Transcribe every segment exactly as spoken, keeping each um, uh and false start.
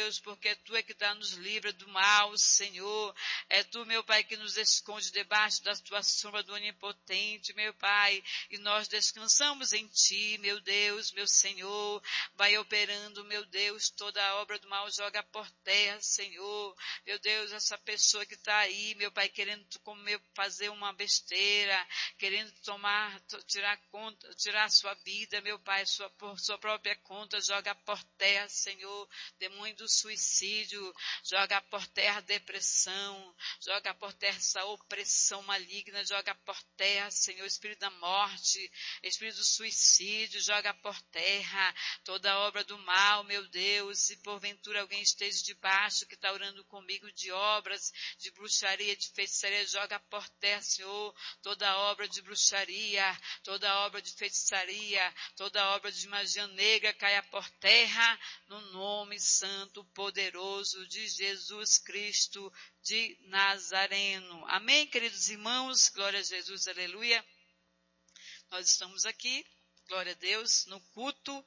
Deus, porque Tu é que dá-nos livre do mal, Senhor. É Tu, meu Pai, que nos esconde debaixo da Tua sombra do Onipotente, meu Pai, e nós descansamos em Ti, meu Deus, meu Senhor. Vai operando, meu Deus, toda a obra do mal, joga por terra, Senhor. Meu Deus, essa pessoa que está aí, meu Pai, querendo comer, fazer uma besteira, querendo tomar, tirar conta, tirar a sua vida, meu Pai, sua, por sua própria conta, joga por terra, Senhor, demônio do suicídio, joga por terra a depressão, joga por terra essa opressão maligna, joga por terra, Senhor, espírito da morte, espírito do suicídio, joga por terra toda obra do mal, meu Deus. Se porventura alguém esteja debaixo, que está orando comigo de obras, de bruxaria, de feitiçaria, joga por terra, Senhor, toda obra de bruxaria, toda obra de feitiçaria, toda obra de magia negra caia por terra, no nome santo, poderoso de Jesus Cristo de Nazareno. Amém, queridos irmãos? Glória a Jesus, aleluia. Nós estamos aqui, glória a Deus, no culto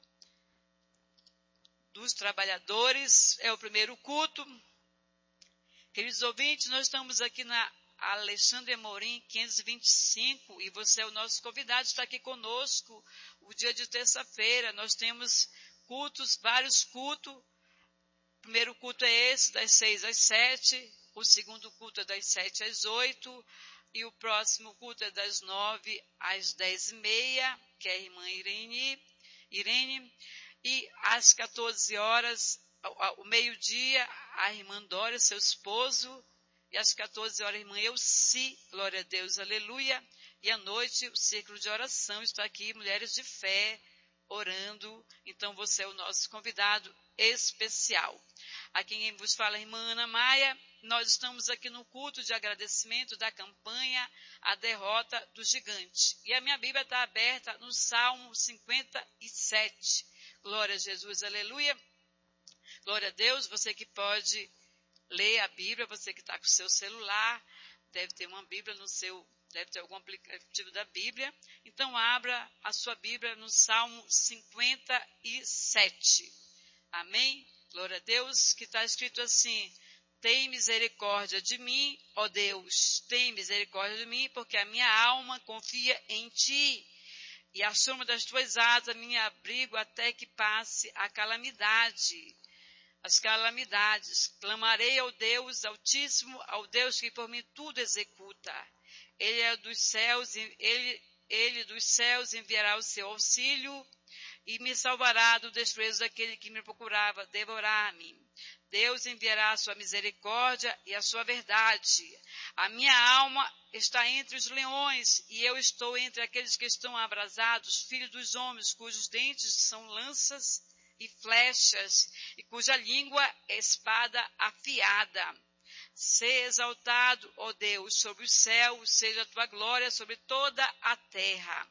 dos trabalhadores, é o primeiro culto. Queridos ouvintes, nós estamos aqui na Alexandre Amorim, quinhentos e vinte e cinco, e você é o nosso convidado, está aqui conosco o dia de terça-feira. Nós temos cultos, vários cultos. O primeiro culto é esse, das seis às sete, o segundo culto é das sete às oito, e o próximo culto é das nove às dez e meia, que é a irmã Irene, Irene, e às quatorze horas, ao meio-dia, a irmã Dória, seu esposo, e às quatorze horas, a irmã Elci, glória a Deus, aleluia, e à noite, o círculo de oração está aqui, mulheres de fé, orando. Então, você é o nosso convidado especial. Aqui quem vos fala, a irmã Ana Maia. Nós estamos aqui no culto de agradecimento da campanha A Derrota do Gigante. E a minha Bíblia está aberta no Salmo cinquenta e sete. Glória a Jesus, aleluia. Glória a Deus, você que pode ler a Bíblia, você que está com o seu celular, deve ter uma Bíblia no seu, deve ter algum aplicativo da Bíblia. Então, abra a sua Bíblia no Salmo cinquenta e sete. Amém? Glória a Deus, que está escrito assim: tem misericórdia de mim, ó Deus, tem misericórdia de mim, porque a minha alma confia em Ti, e à sombra das Tuas asas me abrigo até que passe a calamidade. As calamidades, clamarei ao Deus Altíssimo, ao Deus que por mim tudo executa. Ele é dos céus, ele, ele dos céus enviará o seu auxílio e me salvará do desprezo daquele que me procurava devorar-me. Deus enviará a sua misericórdia e a sua verdade. A minha alma está entre os leões, e eu estou entre aqueles que estão abrasados, filhos dos homens, cujos dentes são lanças e flechas, e cuja língua é espada afiada. Seja exaltado, ó Deus, sobre os céus, seja a tua glória sobre toda a terra.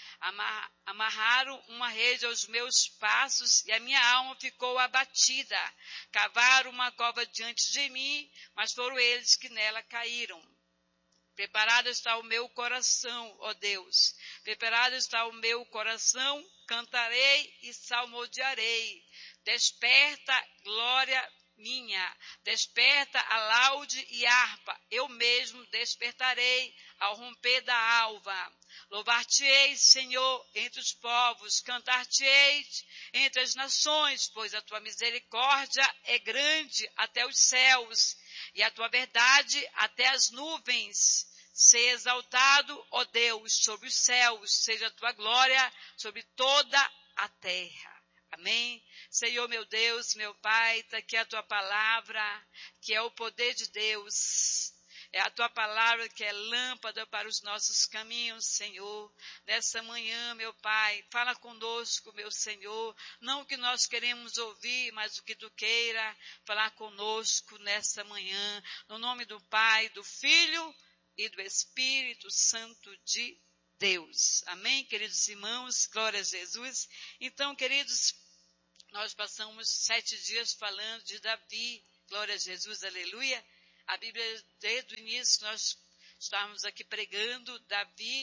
Amarraram uma rede aos meus passos, e a minha alma ficou abatida. Cavaram uma cova diante de mim, mas foram eles que nela caíram. Preparado está o meu coração, ó Deus. Preparado está o meu coração, cantarei e salmodiarei. Desperta, glória minha. Desperta a laude e harpa. Eu mesmo despertarei ao romper da alva. Louvar-te-ei, Senhor, entre os povos. Cantar-te-ei entre as nações, pois a tua misericórdia é grande até os céus, e a tua verdade até as nuvens. Seja exaltado, ó Deus, sobre os céus, seja a tua glória sobre toda a terra. Amém? Senhor, meu Deus, meu Pai, está aqui a tua palavra, que é o poder de Deus. É a tua palavra que é lâmpada para os nossos caminhos, Senhor. Nessa manhã, meu Pai, fala conosco, meu Senhor. Não o que nós queremos ouvir, mas o que tu queira falar conosco nessa manhã. No nome do Pai, do Filho e do Espírito Santo de Deus. Amém, queridos irmãos? Glória a Jesus. Então, queridos, nós passamos sete dias falando de Davi. Glória a Jesus, aleluia. A Bíblia, desde o início, nós estávamos aqui pregando Davi,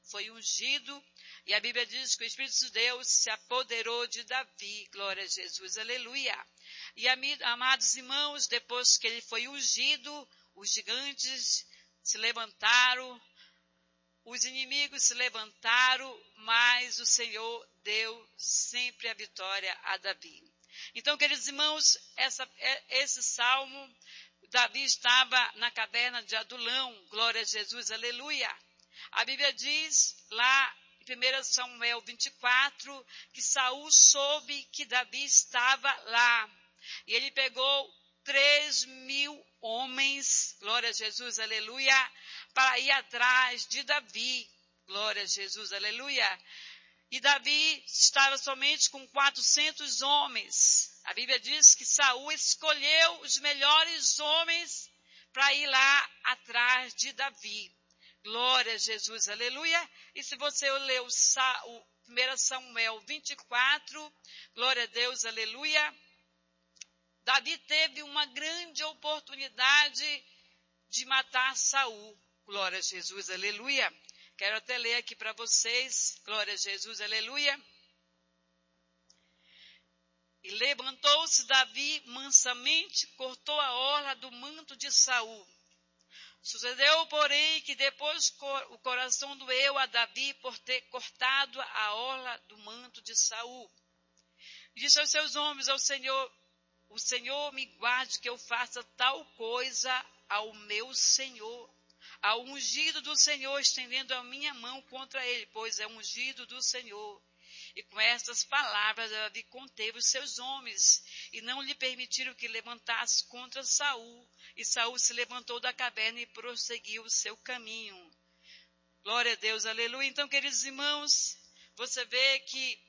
foi ungido, e a Bíblia diz que o Espírito de Deus se apoderou de Davi, glória a Jesus, aleluia. E amados irmãos, depois que ele foi ungido, os gigantes se levantaram, os inimigos se levantaram, mas o Senhor deu sempre a vitória a Davi. Então, queridos irmãos, essa, esse salmo, Davi estava na caverna de Adulão, glória a Jesus, aleluia. A Bíblia diz lá em primeiro Samuel vinte e quatro que Saul soube que Davi estava lá. E ele pegou três mil homens, glória a Jesus, aleluia, para ir atrás de Davi, glória a Jesus, aleluia. E Davi estava somente com quatrocentos homens. A Bíblia diz que Saul escolheu os melhores homens para ir lá atrás de Davi. Glória a Jesus, aleluia. E se você ler o primeiro Samuel vinte e quatro, glória a Deus, aleluia. Davi teve uma grande oportunidade de matar Saul. Glória a Jesus, aleluia. Quero até ler aqui para vocês. Glória a Jesus, aleluia. E levantou-se Davi mansamente, cortou a orla do manto de Saul. Sucedeu, porém, que depois o coração doeu a Davi por ter cortado a orla do manto de Saul. E disse aos seus homens, ao Senhor, o Senhor me guarde que eu faça tal coisa ao meu Senhor, ao ungido do Senhor, estendendo a minha mão contra ele, pois é ungido do Senhor. E com estas palavras Davi conteve os seus homens, e não lhe permitiram que levantasse contra Saul. E Saul se levantou da caverna e prosseguiu o seu caminho. Glória a Deus, aleluia. Então, queridos irmãos, você vê que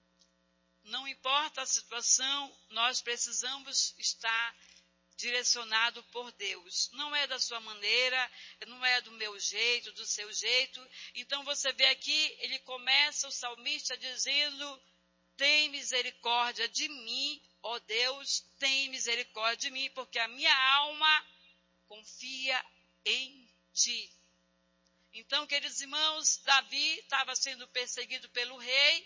não importa a situação, nós precisamos estar direcionado por Deus. Não é da sua maneira, não é do meu jeito, do seu jeito. Então você vê aqui, ele começa, o salmista, dizendo: tem misericórdia de mim, ó Deus, tem misericórdia de mim, porque a minha alma confia em ti. Então, queridos irmãos, Davi estava sendo perseguido pelo rei,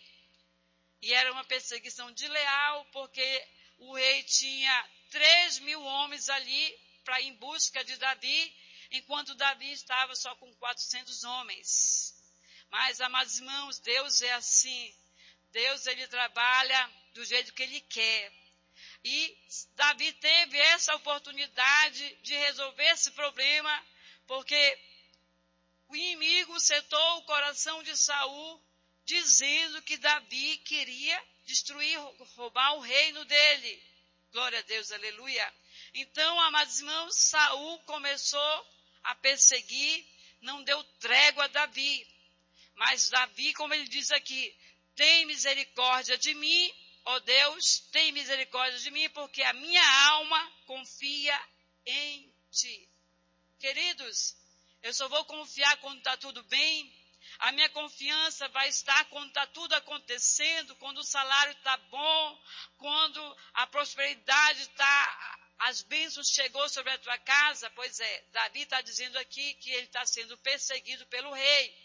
e era uma perseguição desleal, porque o rei tinha três mil homens ali para ir em busca de Davi, enquanto Davi estava só com quatrocentos homens. Mas, amados irmãos, Deus é assim. Deus, ele trabalha do jeito que ele quer. E Davi teve essa oportunidade de resolver esse problema, porque o inimigo setou o coração de Saul, dizendo que Davi queria destruir, roubar o reino dele. Glória a Deus, aleluia. Então, amados irmãos, Saul começou a perseguir, não deu trégua a Davi. Mas Davi, como ele diz aqui, tem misericórdia de mim, ó Deus, tem misericórdia de mim, porque a minha alma confia em ti. Queridos, eu só vou confiar quando está tudo bem. A minha confiança vai estar quando está tudo acontecendo, quando o salário está bom, quando a prosperidade está, as bênçãos chegou sobre a tua casa. Pois é, Davi está dizendo aqui que ele está sendo perseguido pelo rei.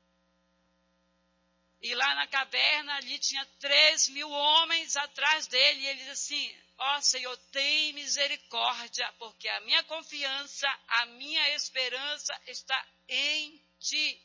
E lá na caverna, ali tinha três mil homens atrás dele, e ele diz assim: ó Senhor, tem misericórdia, porque a minha confiança, a minha esperança está em ti.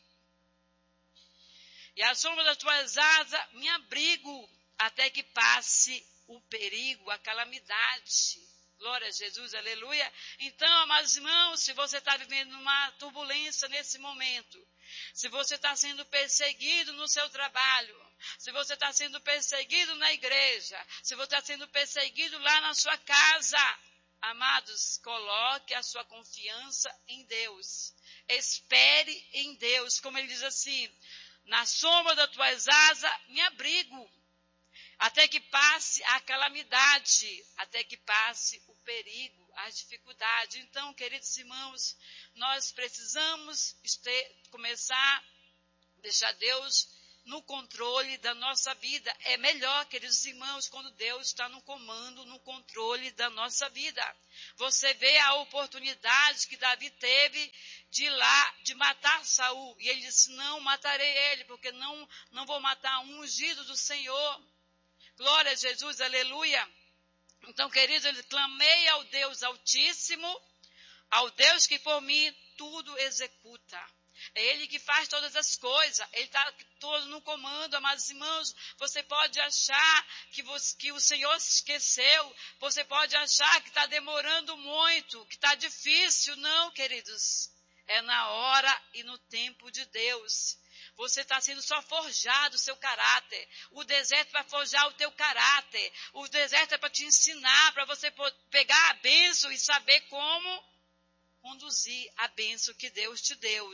E à sombra das tuas asas me abrigo, até que passe o perigo, a calamidade. Glória a Jesus, aleluia. Então, amados irmãos, se você está vivendo uma turbulência nesse momento, se você está sendo perseguido no seu trabalho, se você está sendo perseguido na igreja, se você está sendo perseguido lá na sua casa, amados, coloque a sua confiança em Deus. Espere em Deus, como ele diz assim: na sombra das tuas asas me abrigo, até que passe a calamidade, até que passe o perigo, a dificuldade. Então, queridos irmãos, nós precisamos ter, começar a deixar Deus no controle da nossa vida. É melhor, queridos irmãos, quando Deus está no comando, no controle da nossa vida. Você vê a oportunidade que Davi teve de ir lá, de matar Saul. E ele disse, não matarei ele, porque não, não vou matar um ungido do Senhor. Glória a Jesus, aleluia. Então, queridos, ele clamei ao Deus Altíssimo, ao Deus que por mim tudo executa. É Ele que faz todas as coisas. Ele está todo no comando, amados irmãos. Você pode achar que, você, que o Senhor se esqueceu. Você pode achar que está demorando muito, que está difícil. Não, queridos. É na hora e no tempo de Deus. Você está sendo só forjado o seu caráter. O deserto vai forjar o teu caráter. O deserto é para te ensinar, para você pegar a bênção e saber como conduzir a bênção que Deus te deu.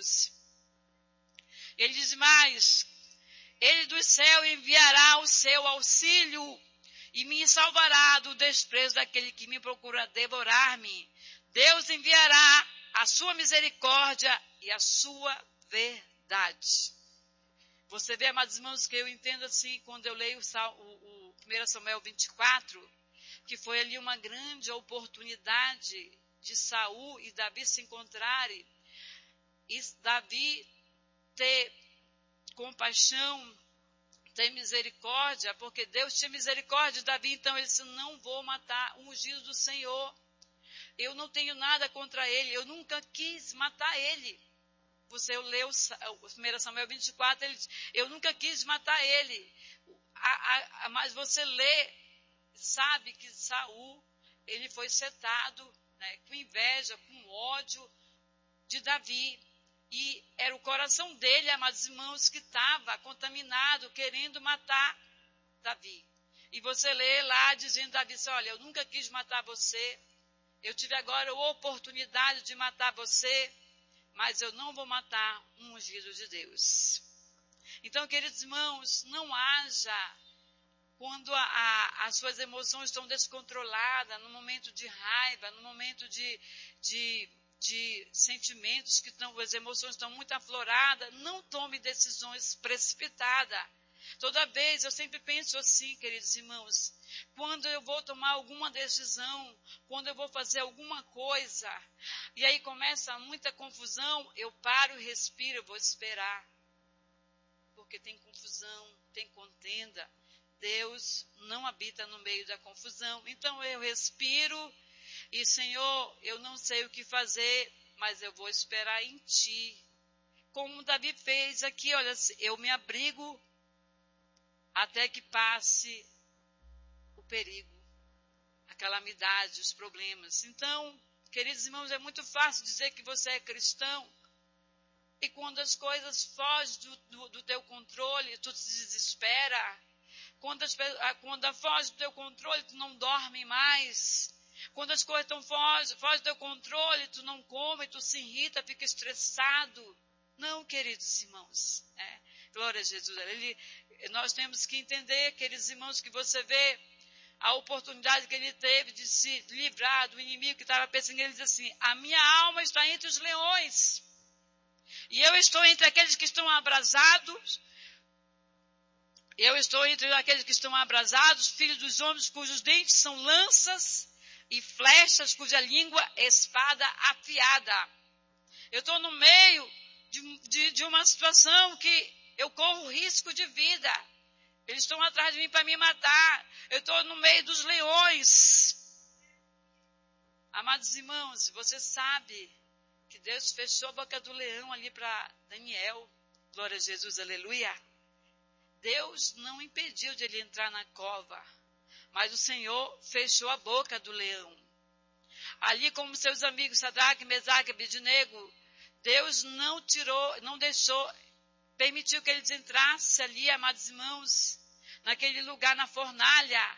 Ele diz mais, ele do céu enviará o seu auxílio e me salvará do desprezo daquele que me procura devorar-me. Deus enviará a sua misericórdia e a sua verdade. Você vê, amados irmãos, que eu entendo assim, quando eu leio o, o, o primeiro Samuel vinte e quatro, que foi ali uma grande oportunidade de Saul e Davi se encontrarem, e Davi ter compaixão, ter misericórdia, porque Deus tinha misericórdia de Davi, então ele disse, não vou matar o ungido do Senhor, eu não tenho nada contra ele, eu nunca quis matar ele. Você leu o primeiro Samuel vinte e quatro, ele diz, eu nunca quis matar ele, a, a, a, mas você lê, sabe que Saul, ele foi setado, né, com inveja, com ódio de Davi. E era o coração dele, amados irmãos, que estava contaminado, querendo matar Davi. E você lê lá dizendo Davi, olha, eu nunca quis matar você, eu tive agora a oportunidade de matar você, mas eu não vou matar um ungido de Deus. Então, queridos irmãos, não haja, quando a, a, as suas emoções estão descontroladas, no momento de raiva, no momento de, de, de sentimentos que estão, as emoções estão muito afloradas, não tome decisões precipitadas. Toda vez, eu sempre penso assim, queridos irmãos, quando eu vou tomar alguma decisão, quando eu vou fazer alguma coisa, e aí começa muita confusão, eu paro e respiro, eu vou esperar. Porque tem confusão, tem contenda. Deus não habita no meio da confusão. Então eu respiro e, Senhor, eu não sei o que fazer, mas eu vou esperar em Ti. Como Davi fez aqui, olha, eu me abrigo até que passe o perigo, a calamidade, os problemas. Então, queridos irmãos, é muito fácil dizer que você é cristão, e quando as coisas fogem do, do, do teu controle, tu se desespera. Quando, as, quando foge do teu controle, tu não dorme mais. Quando as coisas estão fogem, fogem do teu controle, tu não come, tu se irrita, fica estressado. Não, queridos irmãos. É, glória a Jesus. Ele, nós temos que entender, queridos irmãos, que você vê a oportunidade que ele teve de se livrar do inimigo que estava perseguindo. Ele diz assim, a minha alma está entre os leões. E eu estou entre aqueles que estão abrasados. Eu estou entre aqueles que estão abrasados, filhos dos homens cujos dentes são lanças e flechas, cuja língua é espada afiada. Eu estou no meio de, de, de uma situação que eu corro risco de vida. Eles estão atrás de mim para me matar. Eu estou no meio dos leões. Amados irmãos, você sabe que Deus fechou a boca do leão ali para Daniel. Glória a Jesus, aleluia. Deus não impediu de ele entrar na cova, mas o Senhor fechou a boca do leão. Ali, como seus amigos Sadraque, Mesaque e Abednego, Deus não tirou, não deixou, permitiu que eles entrassem ali, amados irmãos, naquele lugar, na fornalha.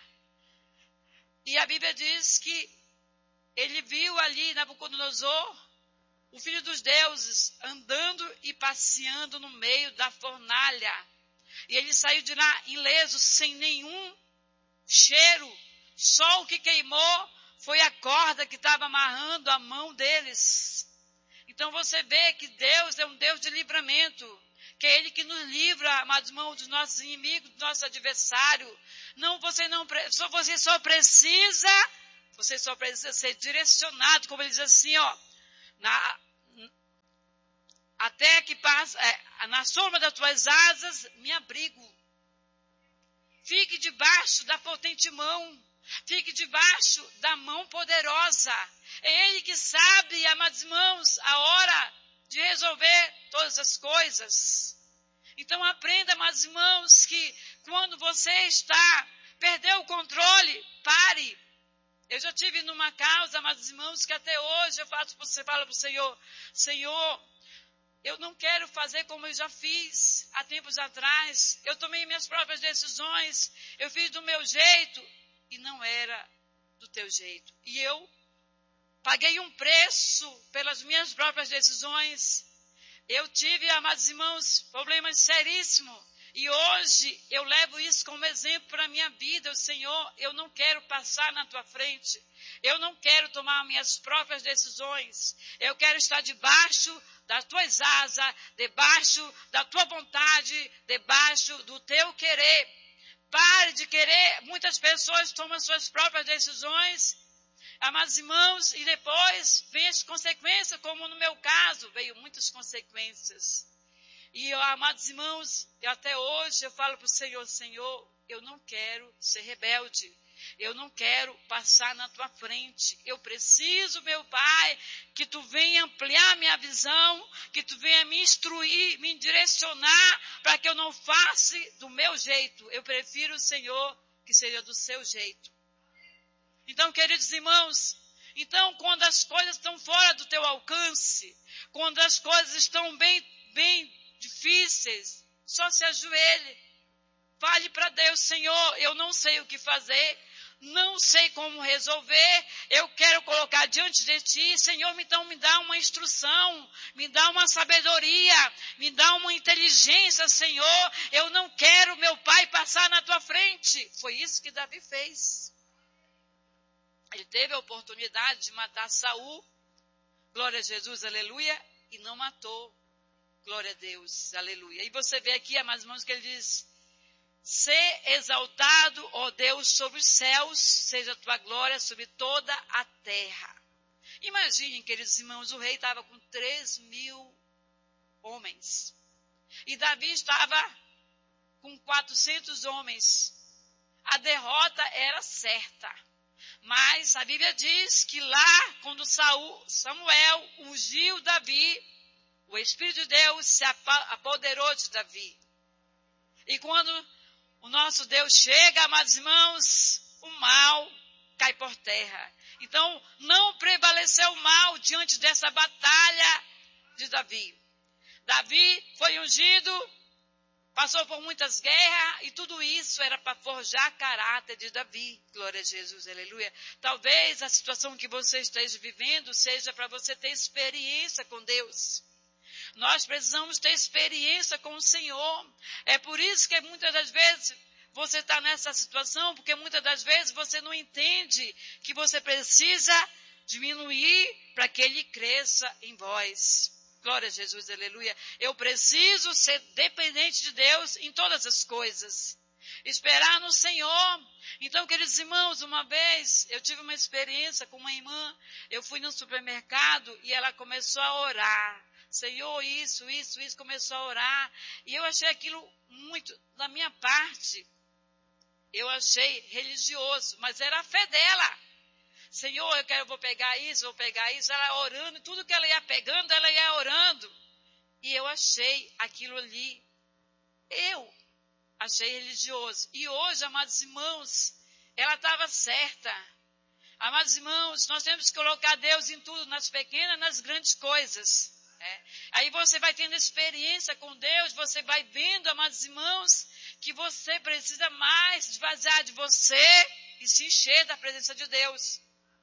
E a Bíblia diz que ele viu ali, Nabucodonosor, o filho dos deuses, andando e passeando no meio da fornalha. E ele saiu de lá ileso, sem nenhum cheiro. Só o que queimou foi a corda que estava amarrando a mão deles. Então você vê que Deus é um Deus de livramento. porque é Ele que nos livra, amados irmãos, dos nossos inimigos, do nosso adversário. Não, você não, só, você só precisa, você só precisa ser direcionado, como ele diz assim, ó, na, até que passa, é, na sombra das tuas asas me abrigo. Fique debaixo da potente mão, fique debaixo da mão poderosa. É Ele que sabe, amados irmãos, a hora de resolver todas as coisas. Então aprenda, amados irmãos, que quando você está, perdeu o controle, pare. Eu já tive numa causa, amados irmãos, que até hoje eu faço, você fala para o Senhor, Senhor, eu não quero fazer como eu já fiz há tempos atrás. Eu tomei minhas próprias decisões, eu fiz do meu jeito e não era do teu jeito. E eu paguei um preço pelas minhas próprias decisões. Eu tive, amados irmãos, problemas seríssimos. E hoje eu levo isso como exemplo para a minha vida. O Senhor, eu não quero passar na tua frente. Eu não quero tomar minhas próprias decisões. Eu quero estar debaixo das tuas asas, debaixo da tua vontade, debaixo do teu querer. Pare de querer. Muitas pessoas tomam suas próprias decisões, amados irmãos, e depois vem as consequências, como no meu caso, veio muitas consequências. E, eu, amados irmãos, até hoje eu falo para o Senhor, Senhor, eu não quero ser rebelde. Eu não quero passar na tua frente. Eu preciso, meu Pai, que tu venha ampliar minha visão, que tu venha me instruir, me direcionar, para que eu não faça do meu jeito. Eu prefiro, Senhor, que seja do seu jeito. Então, queridos irmãos, então quando as coisas estão fora do teu alcance, quando as coisas estão bem, bem difíceis, só se ajoelhe. Fale para Deus, Senhor, eu não sei o que fazer, não sei como resolver, eu quero colocar diante de ti, Senhor, então me dá uma instrução, me dá uma sabedoria, me dá uma inteligência, Senhor, eu não quero, meu Pai, passar na tua frente. Foi isso que Davi fez. Ele teve a oportunidade de matar Saul, glória a Jesus, aleluia, e não matou, glória a Deus, aleluia. E você vê aqui, amados irmãos, que ele diz, ser exaltado, ó Deus, sobre os céus, seja a tua glória sobre toda a terra. Imaginem, queridos irmãos, o rei estava com três mil homens. E Davi estava com quatrocentos homens. A derrota era certa. Mas a Bíblia diz que lá, quando Saul, Samuel ungiu Davi, o Espírito de Deus se apoderou de Davi. E quando o nosso Deus chega, amados irmãos, o mal cai por terra. Então, não prevaleceu o mal diante dessa batalha de Davi. Davi foi ungido, passou por muitas guerras, e tudo isso era para forjar caráter de Davi. Glória a Jesus, aleluia. Talvez a situação que você esteja vivendo seja para você ter experiência com Deus. Nós precisamos ter experiência com o Senhor. É por isso que muitas das vezes você está nessa situação, porque muitas das vezes você não entende que você precisa diminuir para que Ele cresça em vós. Glória a Jesus, aleluia. Eu preciso ser dependente de Deus em todas as coisas. Esperar no Senhor. Então, queridos irmãos, uma vez eu tive uma experiência com uma irmã. Eu fui no supermercado e ela começou a orar. Senhor, isso, isso, isso, começou a orar. E eu achei aquilo muito, da minha parte, eu achei religioso, mas era a fé dela. Senhor, eu quero, vou pegar isso, vou pegar isso. Ela orando, tudo que ela ia pegando, ela ia orando. E eu achei aquilo ali, eu achei religioso. E hoje, amados irmãos, ela estava certa. Amados irmãos, nós temos que colocar Deus em tudo, nas pequenas, nas grandes coisas. É. Aí você vai tendo experiência com Deus, você vai vendo, amados irmãos, que você precisa mais esvaziar de você e se encher da presença de Deus.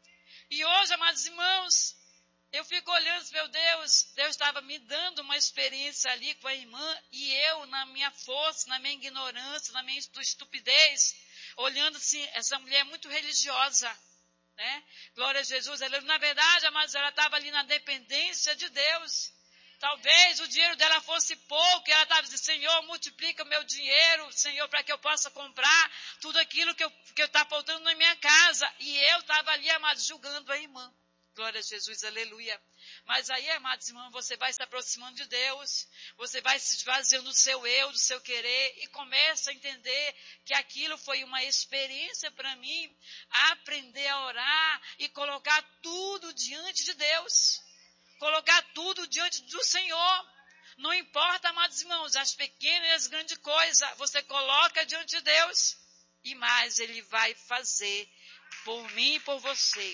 E hoje, amados irmãos, eu fico olhando, meu Deus, Deus estava me dando uma experiência ali com a irmã, e eu, na minha força, na minha ignorância, na minha estupidez, olhando assim, essa mulher é muito religiosa, né? Glória a Jesus. Ela, na verdade, amados, ela estava ali na dependência de Deus. Talvez o dinheiro dela fosse pouco, e ela estava dizendo, Senhor, multiplica o meu dinheiro, Senhor, para que eu possa comprar tudo aquilo que eu que está faltando na minha casa. E eu estava ali, amados, julgando a irmã. Glória a Jesus, aleluia. Mas aí, amados irmãos, você vai se aproximando de Deus, você vai se esvaziando do seu eu, do seu querer, e começa a entender que aquilo foi uma experiência para mim, aprender a orar e colocar tudo diante de Deus. Colocar tudo diante do Senhor. Não importa, amados irmãos, as pequenas e as grandes coisas, você coloca diante de Deus e mais Ele vai fazer por mim e por você.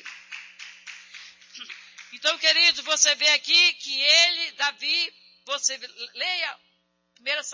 Então, querido, você vê aqui que ele, Davi, você leia primeira